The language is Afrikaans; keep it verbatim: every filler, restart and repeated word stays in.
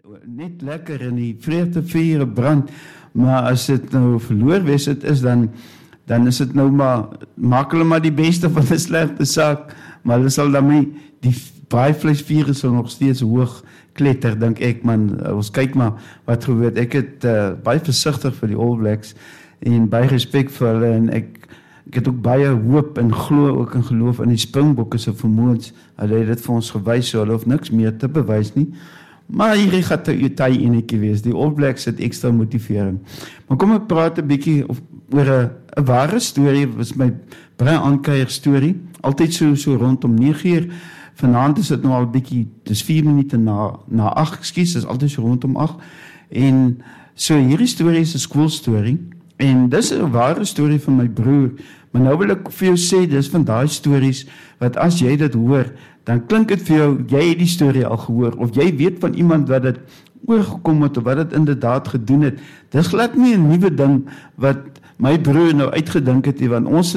net lekker en die vreugdevuur brand, maar as dit nou verloor wees het is, dan, dan is dit nou maar, maak hulle maar die beste van 'n slegte saak, maar hulle sal daarmee, die braaivleisvuur sal nog steeds hoog kletter, dink ek, man, ons kyk maar wat gebeur. Ek het uh, baie versigtig vir die All Blacks, en baie respek vir hulle, en ek, ek het ook baie hoop en glo ook en geloof in die Springbokke se vermoëns. Hulle het dit vir ons gewys, so hulle hoef niks meer te bewys nie. Maar hierdie gaat 'n taai enetjie wees. Die All Blacks het ekstra motivering. Maar kom ek praat 'n bietjie oor 'n 'n ware storie, was my baie aankuier storie. Altyd so so rondom nege uur. Vanaand is dit nou al 'n bietjie, dis vier minute na na agt, ekskuus, dis altyd so rondom agt. En so hierdie storie is 'n skoolstorie. En dis 'n ware storie van my broer, maar nou wil ek vir jou sê, dis van daai stories, wat as jy dit hoor, dan klink dit vir jou, jy het die storie al gehoor, of jy weet van iemand wat dit oorgekom het, of wat dit inderdaad gedoen het. Dis glad nie 'n nuwe ding, wat my broer nou uitgedink het, want ons